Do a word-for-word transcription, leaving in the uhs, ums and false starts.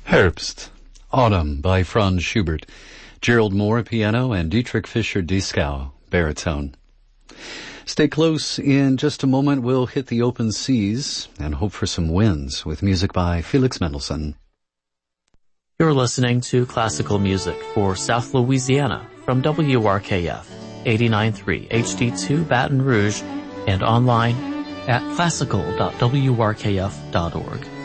Herbst, Autumn by Franz Schubert, Gerald Moore piano, and Dietrich Fischer-Dieskau baritone. Stay close. In just a moment, we'll hit the open seas and hope for some winds with music by Felix Mendelssohn. You're listening to classical music for South Louisiana from W R K F eighty-nine point three H D two Baton Rouge and online at classical dot w r k f dot org.